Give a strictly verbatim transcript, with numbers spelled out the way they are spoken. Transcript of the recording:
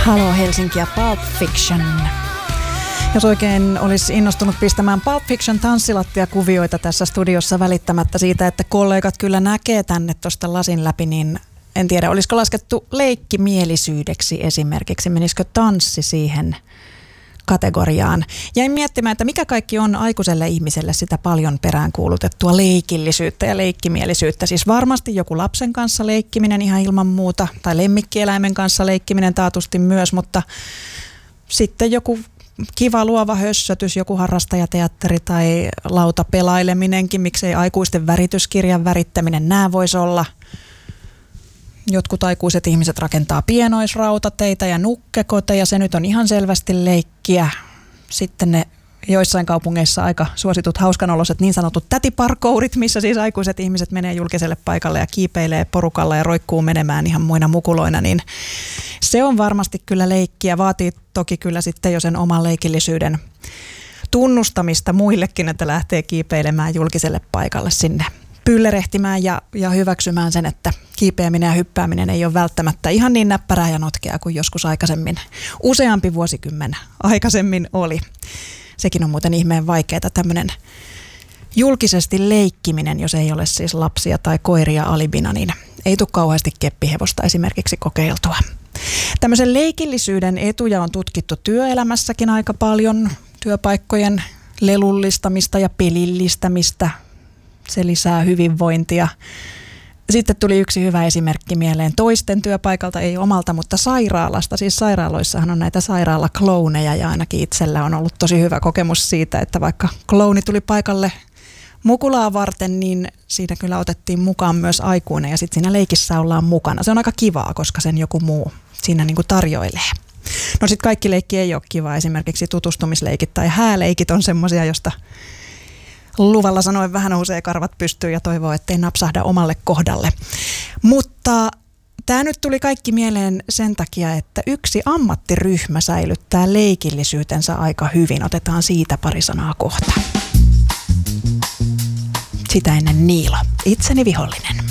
Halo Helsinki ja Pulp Fiction. Jos oikein olisi innostunut pistämään Pulp Fiction tanssilattiakuvioita tässä studiossa välittämättä siitä, että kollegat kyllä näkee tänne tuosta lasin läpi, niin en tiedä, olisiko laskettu leikkimielisyydeksi esimerkiksi, menisikö tanssi siihen kategoriaan. Jäin miettimään, että mikä kaikki on aikuiselle ihmiselle sitä paljon peräänkuulutettua leikillisyyttä ja leikkimielisyyttä. Siis varmasti joku lapsen kanssa leikkiminen ihan ilman muuta, tai lemmikkieläimen kanssa leikkiminen taatusti myös, mutta sitten joku kiva luova hössötys, joku harrastajateatteri tai lautapelaileminenkin, miksei aikuisten värityskirjan värittäminen, nämä voisi olla. Jotkut aikuiset ihmiset rakentaa pienoisrautateitä ja nukkekoteja, se nyt on ihan selvästi leikkiä. Sitten ne joissain kaupungeissa aika suositut hauskanoloiset niin sanotut tätiparkourit, missä siis aikuiset ihmiset menee julkiselle paikalle ja kiipeilee porukalla ja roikkuu menemään ihan muina mukuloina, niin se on varmasti kyllä leikkiä. Vaatii toki kyllä sitten jo sen oman leikillisyyden tunnustamista muillekin, että lähtee kiipeilemään julkiselle paikalle sinne pyllerehtimään ja, ja hyväksymään sen, että kiipeäminen ja hyppääminen ei ole välttämättä ihan niin näppärää ja notkeaa kuin joskus aikaisemmin, useampi vuosikymmen aikaisemmin oli. Sekin on muuten ihmeen vaikeaa, tämmöinen julkisesti leikkiminen, jos ei ole siis lapsia tai koiria alibina, niin ei tule kauheasti keppihevosta esimerkiksi kokeiltua. Tämmöisen leikillisyyden etuja on tutkittu työelämässäkin aika paljon, työpaikkojen lelullistamista ja pelillistämistä. Se lisää hyvinvointia. Sitten tuli yksi hyvä esimerkki mieleen toisten työpaikalta, ei omalta, mutta sairaalasta. Siis sairaaloissahan on näitä sairaalaklouneja ja ainakin itsellä on ollut tosi hyvä kokemus siitä, että vaikka klouni tuli paikalle mukulaa varten, niin siinä kyllä otettiin mukaan myös aikuinen ja sitten siinä leikissä ollaan mukana. Se on aika kivaa, koska sen joku muu siinä niin kuin tarjoilee. No sitten kaikki leikki ei ole kivaa. Esimerkiksi tutustumisleikit tai hääleikit on semmoisia, josta luvalla sanoen vähän nousee karvat pystyyn ja toivoo, ettei napsahda omalle kohdalle. Mutta tämä nyt tuli kaikki mieleen sen takia, että yksi ammattiryhmä säilyttää leikillisyytensä aika hyvin. Otetaan siitä pari sanaa kohta. Sitä ennen Niilo, itseni vihollinen.